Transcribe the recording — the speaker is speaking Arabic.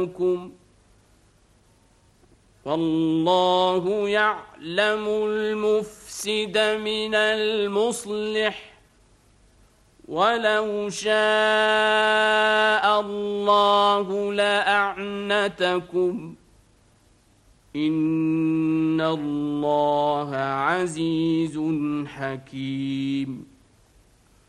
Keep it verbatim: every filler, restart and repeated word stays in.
والله يعلم المفسد من المصلح ولو شاء الله لأعنتكم إن الله عزيز حكيم